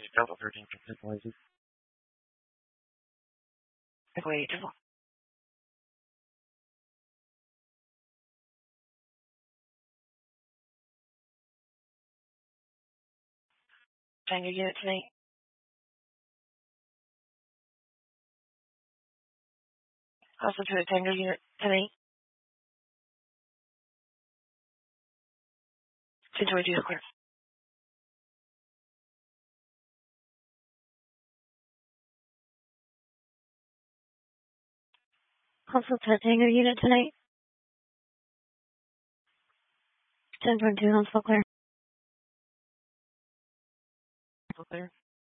Delta 13 places. Wait. Tango unit tonight. Also to a Tango unit tonight. 222 clear. Also to a Tango unit tonight. 10.2 on clear. Clear.